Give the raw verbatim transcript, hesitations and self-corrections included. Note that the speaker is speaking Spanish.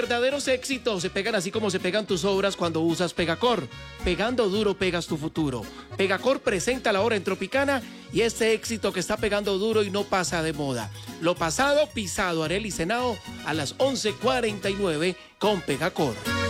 verdaderos éxitos se pegan así como se pegan tus obras cuando usas Pegacor. Pegando duro pegas tu futuro. Pegacor presenta la hora en Tropicana y este éxito que está pegando duro y no pasa de moda. Lo pasado, pisado, Arely Senao a las once cuarenta y nueve con Pegacor.